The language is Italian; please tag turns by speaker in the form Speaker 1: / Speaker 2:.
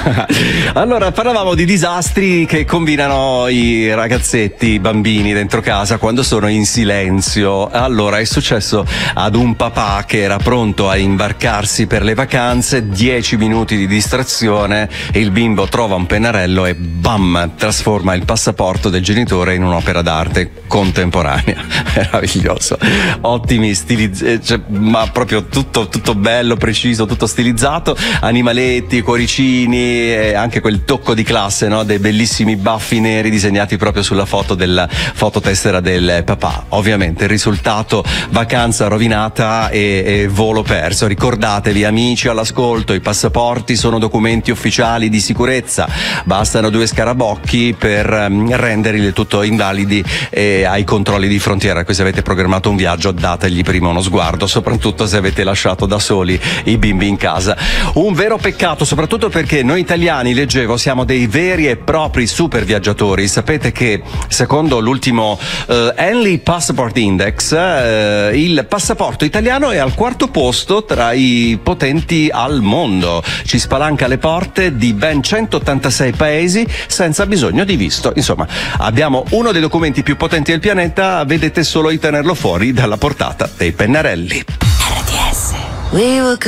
Speaker 1: Allora, parlavamo di disastri che combinano i ragazzetti, i bambini dentro casa quando sono in silenzio. Allora, è successo ad un papà che era pronto a imbarcarsi per le vacanze, 10 minuti di distrazione e il bimbo trova un pennarello e bam, trasforma il passaporto del genitore in un'opera d'arte contemporanea. Meraviglioso. Ottimi ma proprio tutto bello, preciso, tutto stilizzato, animaletti, cuoricini e anche quel tocco di classe, no? Dei bellissimi baffi neri disegnati proprio sulla foto della fototessera del papà. Ovviamente il risultato: vacanza rovinata e volo perso. Ricordatevi, amici all'ascolto, i passaporti sono documenti ufficiali di sicurezza, bastano 2 scarabocchi per renderli del tutto invalidi ai controlli di frontiera. Se avete programmato un viaggio, dategli prima uno sguardo, soprattutto se avete lasciato da soli i bimbi in casa. Un vero peccato, soprattutto perché noi italiani, leggevo, siamo dei veri e propri super viaggiatori. Sapete che secondo l'ultimo Henley Passport Index il passaporto italiano è al 4° posto tra i potenti al mondo, ci spalanca le porte di ben 186 paesi senza bisogno di visto. Insomma, abbiamo uno dei documenti più potenti del pianeta, vedete solo di tenerlo fuori dalla portata dei pennarelli.
Speaker 2: RDS.